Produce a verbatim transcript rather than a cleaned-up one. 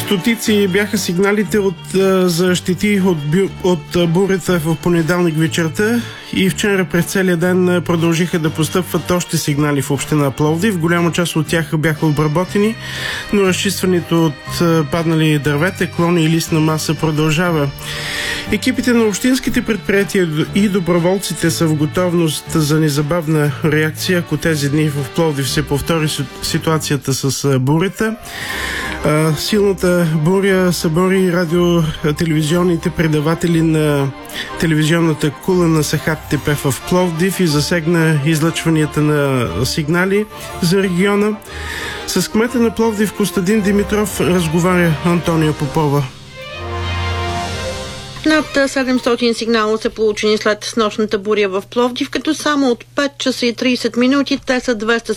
Стотици бяха сигналите от, за щети от, от бурята в понеделник вечерта и вчера през целия ден продължиха да постъпват още сигнали в община Пловдив. Голяма част от тях бяха обработени, но разчистването от паднали дървета, клони и листна маса продължава. Екипите на общинските предприятия и доброволците са в готовност за незабавна реакция, ако тези дни в Пловдив се повтори ситуацията с бурята. Силната буря събори радио-телевизионните предаватели на телевизионната кула на Сахат ТП в Пловдив и засегна излъчванията на сигнали за региона. С кмета на Пловдив Костадин Димитров разговаря Антония Попова. Над седемстотин сигнала са получени след снощната буря в Пловдив, като само от пет часа и трийсет минути те са двеста